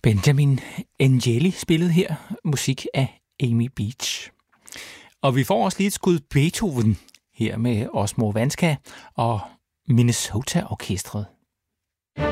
Benjamin Angeli spillede her musik af Amy Beach. Og vi får også lige et skud Beethoven her med Osmo Vanska og Minnesota Orkestret.